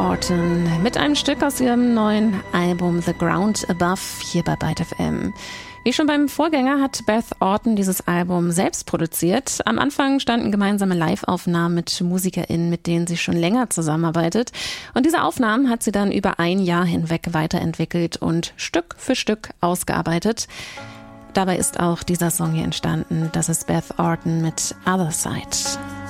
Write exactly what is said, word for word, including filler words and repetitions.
Orton mit einem Stück aus ihrem neuen Album The Ground Above hier bei Byte F M. Wie schon beim Vorgänger hat Beth Orton dieses Album selbst produziert. Am Anfang standen gemeinsame Live-Aufnahmen mit MusikerInnen, mit denen sie schon länger zusammenarbeitet. Und diese Aufnahmen hat sie dann über ein Jahr hinweg weiterentwickelt und Stück für Stück ausgearbeitet. Dabei ist auch dieser Song hier entstanden. Das ist Beth Orton mit Other Side.